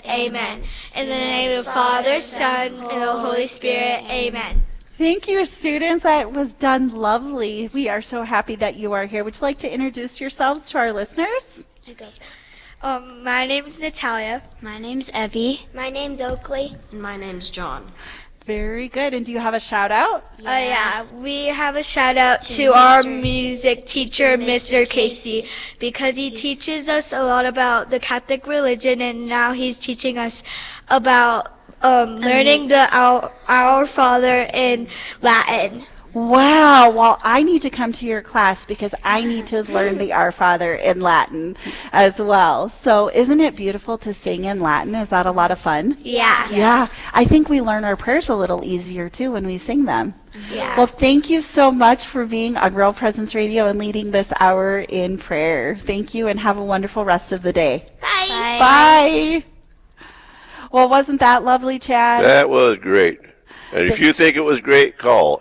Amen. In the name of the Father, Son, and the Holy Spirit. Amen. Thank you, students. That was done lovely. We are so happy that you are here. Would you like to introduce yourselves to our listeners? I go first. My name is Natalia. My name's Evie. My name's Oakley. And my name's John. Very good. And do you have a shout out? Yeah. We have a shout out to our music teacher, Mr. Casey, because he teaches us a lot about the Catholic religion, and now he's teaching us about learning the Our Father in Latin. Wow. Well, I need to come to your class because I need to learn the Our Father in Latin as well. So isn't it beautiful to sing in Latin? Is that a lot of fun? Yeah. Yeah. I think we learn our prayers a little easier too when we sing them. Yeah. Well, thank you so much for being on Real Presence Radio and leading this hour in prayer. Thank you and have a wonderful rest of the day. Bye. Bye. Well, wasn't that lovely, Chad? That was great. And if you think it was great, call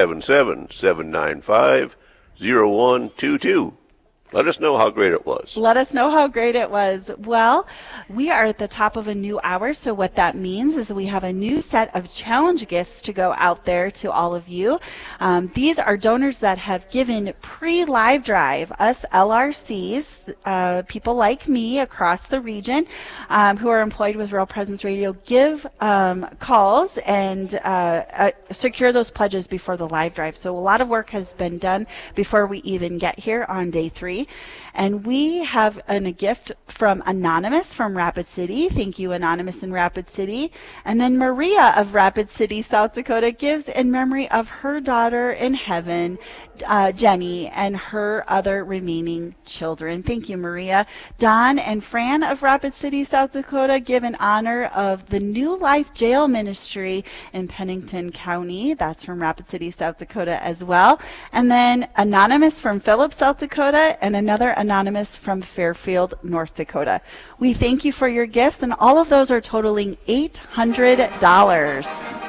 877-795-0122. Let us know how great it was. Let us know how great it was. Well, we are at the top of a new hour, so what that means is we have a new set of challenge gifts to go out there to all of you. These are donors that have given pre-live drive, us LRCs, people like me across the region who are employed with Real Presence Radio, give calls and secure those pledges before the live drive. So a lot of work has been done before we even get here on day 3. And we have a gift from Anonymous from Rapid City. Thank you, Anonymous in Rapid City. And then Maria of Rapid City, South Dakota, gives in memory of her daughter in heaven, Jenny, and her other remaining children. Thank you, Maria. Don and Fran of Rapid City, South Dakota, give in honor of the New Life Jail Ministry in Pennington County. That's from Rapid City, South Dakota as well. And then Anonymous from Phillips, South Dakota, and another Anonymous from Fairfield, North Dakota. We thank you for your gifts, and all of those are totaling $800.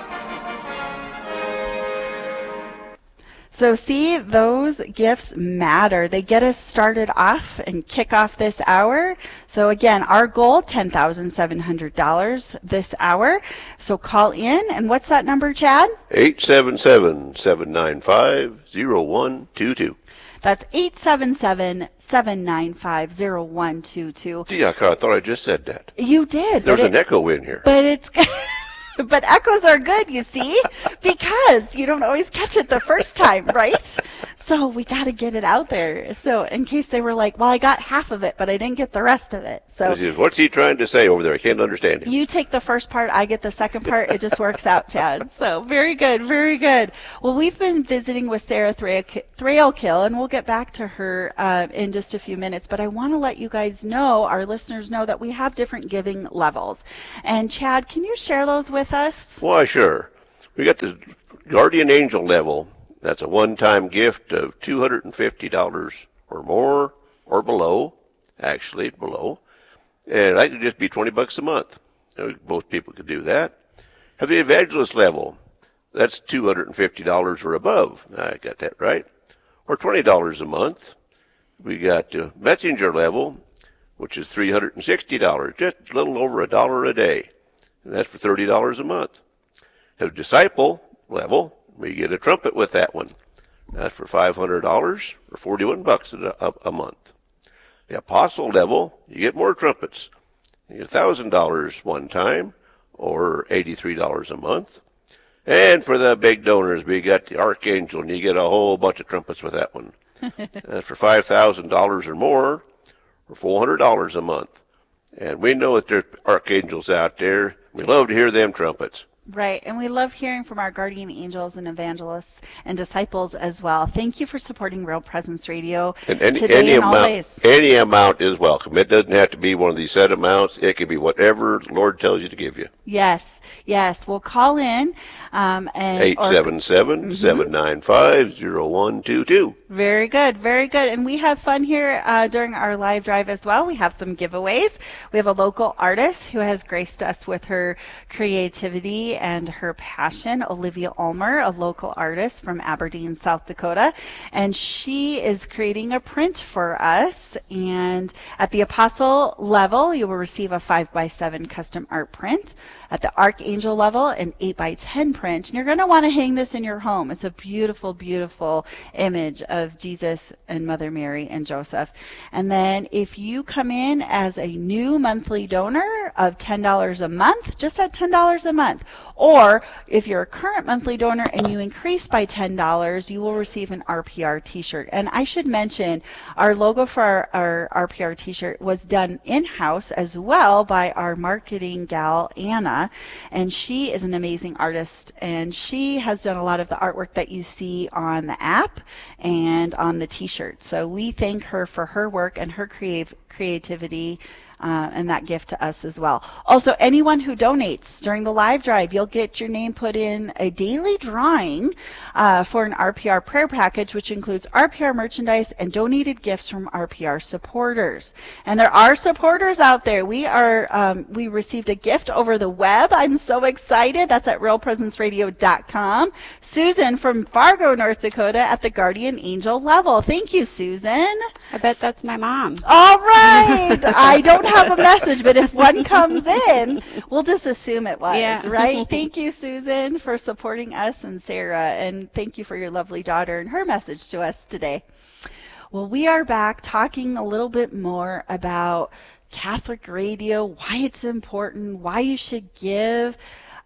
So see, those gifts matter. They get us started off and kick off this hour. So again, our goal, $10,700 this hour. So call in, and what's that number, Chad? 877-795-0122. That's 877-795-0122. Gee, I thought I just said that. You did. There's an echo in here. But it's... But echoes are good, you see, because you don't always catch it the first time, right? So we got to get it out there. So in case they were like, well, I got half of it, but I didn't get the rest of it. So what's he trying to say over there? I can't understand him. You take the first part, I get the second part. It just works out, Chad. So very good, very good. Well, we've been visiting with Sarah Thrailkill, and we'll get back to her in just a few minutes. But I want to let you guys know, our listeners know, that we have different giving levels. And Chad, can you share those with us? Why, sure. We got the Guardian Angel level. That's a one-time gift of $250 or more, or below, actually below. And that could just be $20 a month. Most people could do that. Have the Evangelist level. That's $250 or above. I got that right. Or $20 a month. We got Messenger level, which is $360, just a little over $1 a day. And that's for $30 a month. Have Disciple level, we get a trumpet with that one. That's for $500 or $41 a month. The Apostle level, you get more trumpets. You get $1,000 one time or $83 a month. And for the big donors, we got the Archangel, and you get a whole bunch of trumpets with that one. That's for $5,000 or more or $400 a month. And we know that there's archangels out there. We love to hear them trumpets. Right, and we love hearing from our guardian angels and evangelists and disciples as well. Thank you for supporting Real Presence Radio today and always. Any amount is welcome. It doesn't have to be one of these set amounts. It can be whatever the Lord tells you to give you. Yes, yes. We'll call in and 877-795-0122. Very good, very good. And we have fun here during our live drive as well. We have some giveaways. We have a local artist who has graced us with her creativity and her passion, Olivia Ulmer, a local artist from Aberdeen, South Dakota. And she is creating a print for us. And at the Apostle level, you will receive a 5x7 custom art print. At the Archangel level, an 8x10 print. And you're going to want to hang this in your home. It's a beautiful, beautiful image of Jesus and Mother Mary and Joseph. And then if you come in as a new monthly donor of $10 a month, just at $10 a month, or if you're a current monthly donor and you increase by $10, you will receive an RPR t-shirt. And I should mention our logo for our RPR t-shirt was done in-house as well by our marketing gal, Anna. And she is an amazing artist, and she has done a lot of the artwork that you see on the app and on the t-shirt. So we thank her for her work and her creativity and that gift to us as well. Also, anyone who donates during the live drive, you'll get your name put in a daily drawing for an RPR prayer package, which includes RPR merchandise and donated gifts from RPR supporters. And there are supporters out there. We received a gift over the web. I'm so excited. That's at realpresenceradio.com. Susan from Fargo, North Dakota at the Guardian Angel level. Thank you, Susan. I bet that's my mom. All right. I don't have a message, but if one comes in, we'll just assume it was, right? Thank you, Susan, for supporting us and Sarah, and thank you for your lovely daughter and her message to us today. Well, we are back talking a little bit more about Catholic radio, why it's important, why you should give.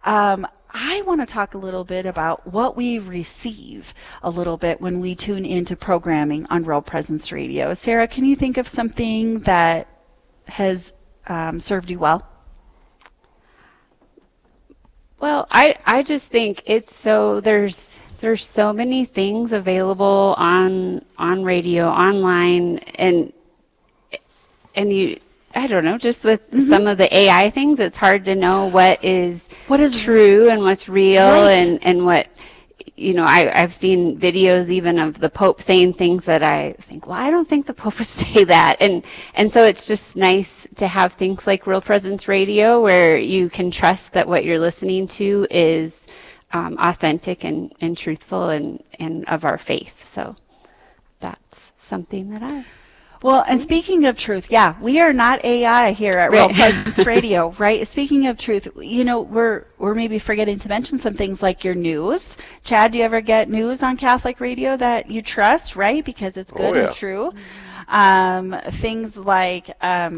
I want to talk a little bit about what we receive a little bit when we tune into programming on Real Presence Radio. Sarah, can you think of something that has served you well? Well, I just think it's so there's so many things available on radio, online, and you, I don't know, just with some of the AI things, it's hard to know what is true and what's real, right. and what, you know, I've seen videos even of the Pope saying things that I think, well, I don't think the Pope would say that. And so it's just nice to have things like Real Presence Radio where you can trust that what you're listening to is authentic and truthful and of our faith. So that's something that Well, and speaking of truth, we are not AI here at Real Presence Radio, right? Speaking of truth, you know, we're maybe forgetting to mention some things like your news. Chad, do you ever get news on Catholic radio that you trust, right? Because it's good and true. Things like,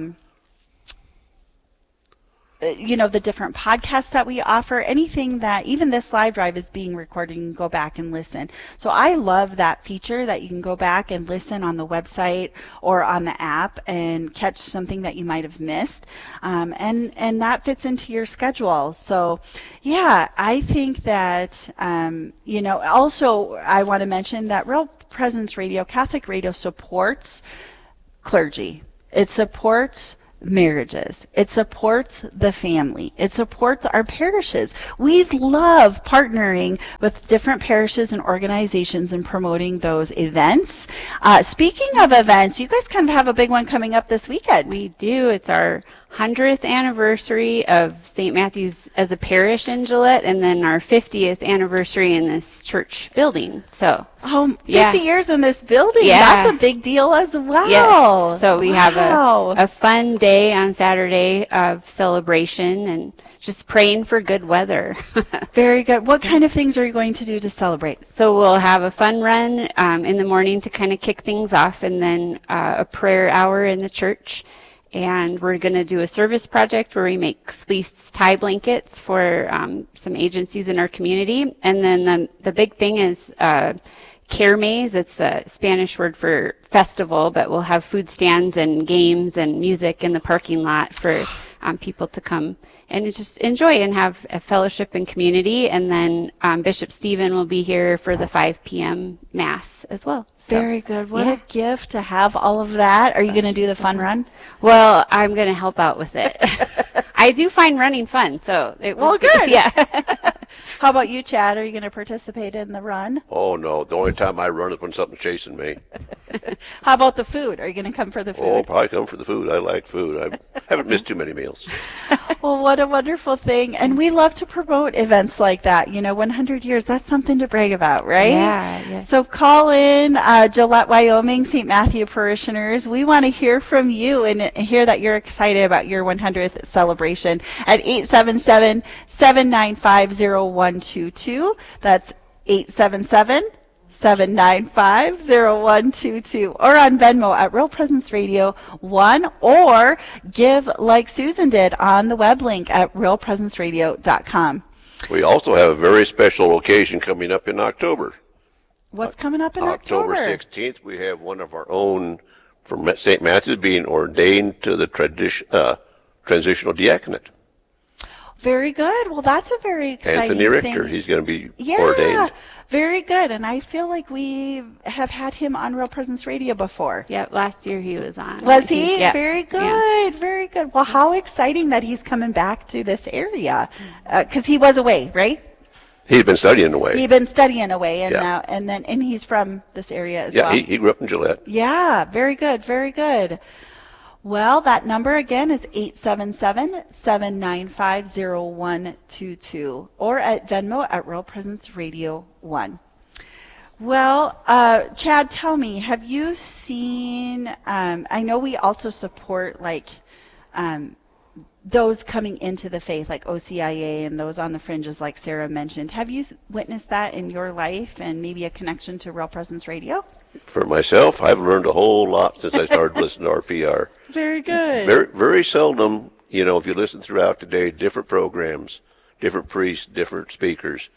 you know, the different podcasts that we offer, anything that, even this live drive is being recorded, you can go back and listen. So I love that feature that you can go back and listen on the website or on the app and catch something that you might have missed. And that fits into your schedule. So yeah, I think that, you know, also I want to mention that Real Presence Radio, Catholic radio, supports clergy. It supports marriages. It supports the family. It supports our parishes. We love partnering with different parishes and organizations and promoting those events. Speaking of events, you guys kind of have a big one coming up this weekend. We do. It's our 100th anniversary of St. Matthew's as a parish in Gillette, and then our 50th anniversary in this church building. So 50 years in this building. Yeah. That's a big deal as well. Yes. So we have a fun day on Saturday of celebration and just praying for good weather. Very good. What kind of things are you going to do to celebrate? So we'll have a fun run in the morning to kind of kick things off, and then a prayer hour in the church. And we're going to do a service project where we make fleece tie blankets for some agencies in our community. And then the big thing is Kermes. It's a Spanish word for festival, but we'll have food stands and games and music in the parking lot for people to come and just enjoy and have a fellowship and community. And then Bishop Stephen will be here for the 5 p.m. Mass as well. So, very good. What a gift to have all of that. Are you going to do the fun run? Well, I'm going to help out with it. I do find running fun, so Well, good. Yeah. How about you, Chad? Are you going to participate in the run? Oh, no. The only time I run is when something's chasing me. How about the food? Are you going to come for the Oh, food? I'll probably come for the food. I like food. I haven't missed too many meals. Well, what a wonderful thing. And we love to promote events like that. 100 years, that's something to brag about, right? Yeah, yes. So call in Gillette, Wyoming, St. Matthew parishioners. We want to hear from you and hear that you're excited about your 100th celebration at 877-795-0122. That's 877-795-0122, or on Venmo at Real Presence Radio 1, or give like Susan did on the web link at realpresenceradio.com. We also have a very special occasion coming up in October. What's coming up in October? October 16th, we have one of our own from St. Matthew's being ordained to the transitional diaconate. Very good. Well, that's a very exciting Anthony Richter, thing. he's going to be Yeah, ordained. very good. And I feel like we have had him on Real Presence Radio before. Yeah, last year he was on. Was he? Yeah. Very good. Yeah. Very good. Well, how exciting that he's coming back to this area. Because he was away, right? He's been studying away. He'd been studying away, and Yeah. now and he's from this area as Yeah, well. he grew up in Gillette. Yeah, very good, very good. Well, that number again is 877-795-0122, or at Venmo at Real Presence Radio 1. Well, Chad, tell me, have you seen, I know we also support those coming into the faith, like OCIA and those on the fringes, like Sarah mentioned. Have you witnessed that in your life and maybe a connection to Real Presence Radio? For myself, I've learned a whole lot since I started listening to RPR. Very good. Very, very seldom, if you listen throughout today, different programs, different priests, different speakers,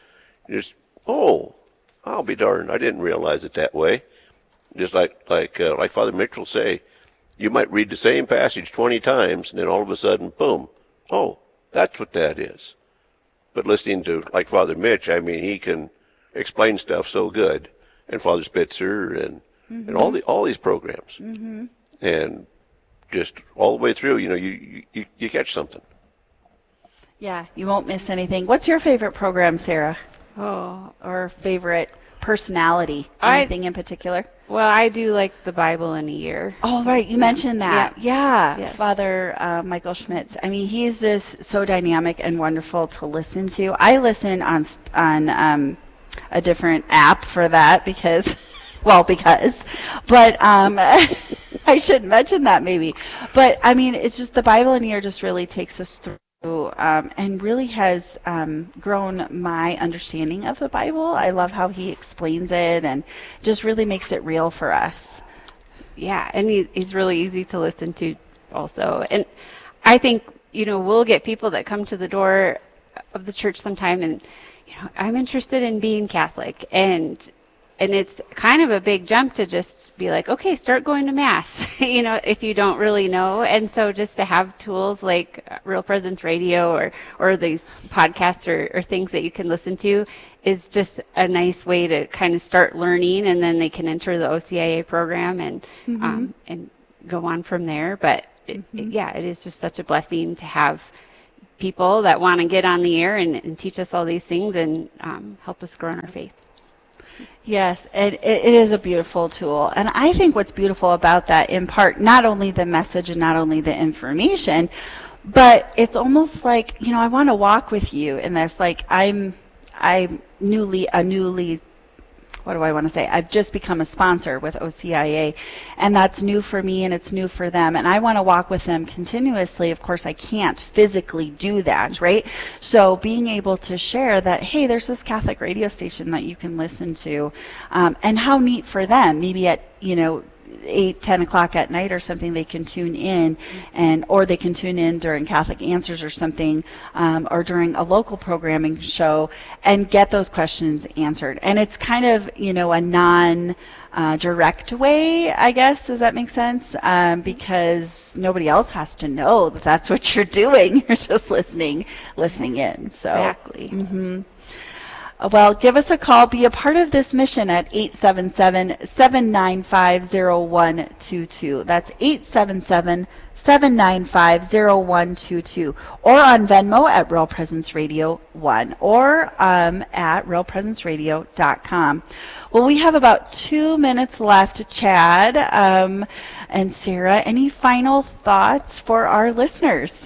I'll be darned, I didn't realize it that way. Just like Father Mitchell say, you might read the same passage 20 times, and then all of a sudden, boom, oh, that's what that is. But listening to, like Father Mitch, he can explain stuff so good, and Father Spitzer, and all these programs, and just all the way through, you catch something. Yeah, you won't miss anything. What's your favorite program, Sarah? Oh, Or favorite personality? Anything in particular? well, I do like the Bible in a year. Oh, right. You mentioned that. Yeah. Yes. Father Michael Schmitz. He's just so dynamic and wonderful to listen to. I listen on a different app for that because, but I shouldn't mention that maybe. But, it's just the Bible in a year just really takes us through. And really has grown my understanding of the Bible. I love how he explains it and just really makes it real for us. Yeah, and he's really easy to listen to also. And I think, we'll get people that come to the door of the church sometime and, I'm interested in being Catholic. And it's kind of a big jump to just be like, okay, start going to Mass, if you don't really know. And so just to have tools like Real Presence Radio or these podcasts or things that you can listen to is just a nice way to kind of start learning, and then they can enter the OCIA program and go on from there. But it is just such a blessing to have people that want to get on the air and teach us all these things and help us grow in our faith. Yes, it is a beautiful tool. And I think what's beautiful about that, in part, not only the message and not only the information, but it's almost like, I want to walk with you in this. Like I'm what do I want to say? I've just become a sponsor with OCIA, and that's new for me and it's new for them. And I want to walk with them continuously. Of course, I can't physically do that, right? So being able to share that, hey, there's this Catholic radio station that you can listen to, and how neat for them. Maybe at, 8-10 o'clock at night or something, they can tune in, or they can tune in during Catholic Answers or something, or during a local programming show and get those questions answered. And it's kind of, a non-direct way, I guess. Does that make sense? Because nobody else has to know that that's what you're doing. You're just listening in. So Exactly. Well, give us a call. Be a part of this mission at 877-795-0122. That's 877-795-0122. Or on Venmo at Real Presence Radio 1 or at realpresenceradio.com. Well, we have about 2 minutes left, Chad and Sarah. Any final thoughts for our listeners?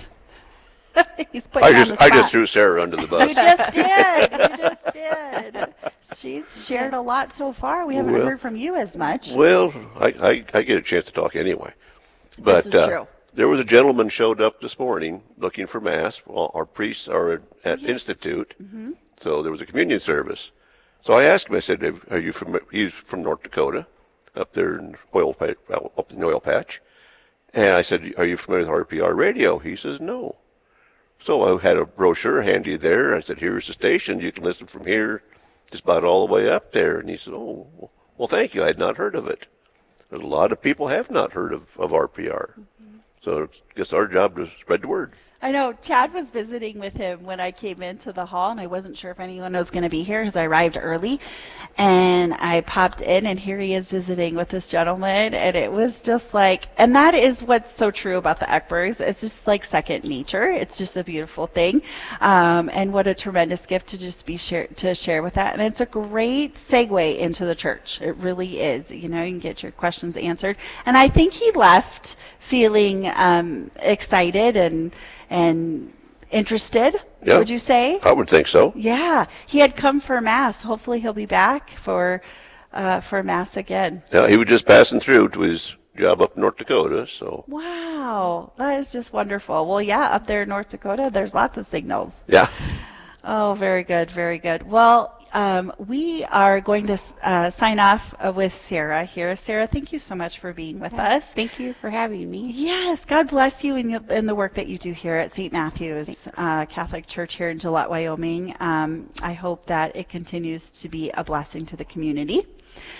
He's putting you on the spot. I just threw Sarah under the bus. You just did. You just did. She's shared a lot so far. We haven't heard from you as much. Well, I get a chance to talk anyway. But this is true. There was a gentleman showed up this morning looking for Mass. Well, our priests are at Institute, so there was a communion service. So I asked him, I said, are you from, he's from North Dakota, up there in up in the oil patch. And I said, are you familiar with RPR radio? He says, no. So I had a brochure handy there. I said, here's the station. You can listen from here just about all the way up there. And he said, oh, well, thank you. I had not heard of it. There's a lot of people have not heard of RPR. So it's just our job to spread the word. I know. Chad was visiting with him when I came into the hall, and I wasn't sure if anyone was going to be here because I arrived early. And I popped in, and here he is visiting with this gentleman. And it was just like, and that is what's so true about the Eckbergs. It's just like second nature. It's just a beautiful thing. And what a tremendous gift to just be to share with that. And it's a great segue into the church. It really is. You know, you can get your questions answered. And I think he left feeling excited and interested, Yeah, would you say? I would think so. Yeah. He had come for Mass. Hopefully he'll be back for Mass again. Yeah, he was just passing through to his job up in North Dakota, so. Wow. That is just wonderful. Well, yeah, up there in North Dakota, there's lots of signals. Yeah. Oh, very good, very good. Well, we are going to sign off with Sarah here. Sarah, thank you so much for being with us. Thank you for having me. Yes, God bless you in the work that you do here at St. Matthew's Catholic Church here in Gillette, Wyoming. I hope that it continues to be a blessing to the community.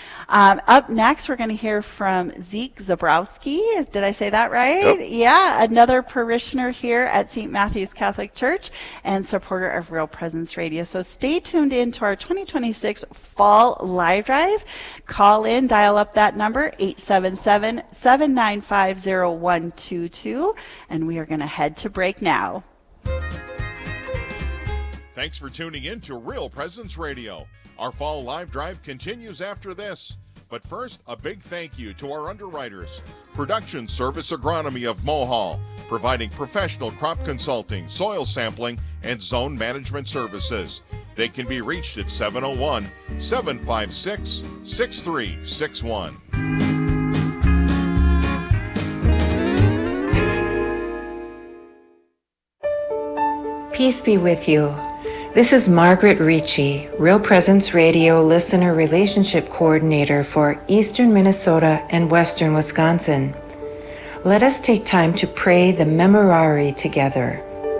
Up next, we're going to hear from Zeke Zabrowski. Did I say that right? Yep. Yeah, another parishioner here at St. Matthew's Catholic Church and supporter of Real Presence Radio. So stay tuned in to our 2026 Fall Live Drive. Call in, dial up that number, 877-795-0122, and we are going to head to break now. Thanks for tuning in to Real Presence Radio. Our Fall Live Drive continues after this. But first, a big thank you to our underwriters. Production Service Agronomy of Mohall, providing professional crop consulting, soil sampling, and zone management services. They can be reached at 701-756-6361. Peace be with you. This is Margaret Ricci, Real Presence Radio Listener Relationship Coordinator for Eastern Minnesota and Western Wisconsin. Let us take time to pray the Memorare together.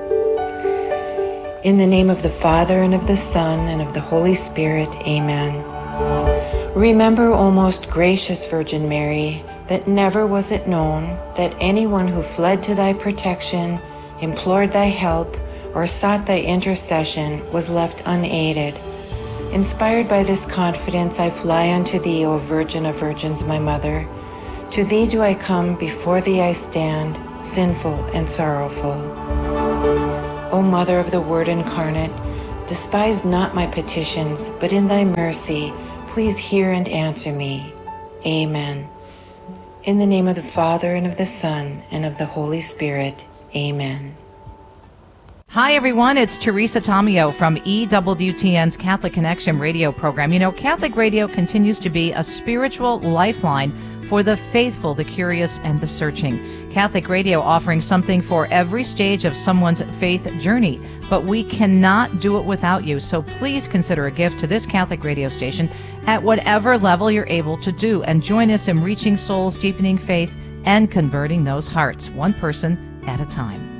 In the name of the Father, and of the Son, and of the Holy Spirit, amen. Remember, O most gracious Virgin Mary, that never was it known that anyone who fled to thy protection, implored thy help, or sought thy intercession was left unaided. Inspired by this confidence, I fly unto thee, O Virgin of Virgins, my Mother. To thee do I come, before thee I stand, sinful and sorrowful. O Mother of the Word incarnate, despise not my petitions, but in thy mercy, please hear and answer me. Amen. In the name of the Father, and of the Son, and of the Holy Spirit. Amen. Hi, everyone. It's Teresa Tomeo from EWTN's Catholic Connection radio program. You know, Catholic radio continues to be a spiritual lifeline for the faithful, the curious, and the searching. Catholic radio offering something for every stage of someone's faith journey. But we cannot do it without you. So please consider a gift to this Catholic radio station at whatever level you're able to do. And join us in reaching souls, deepening faith, and converting those hearts, one person at a time.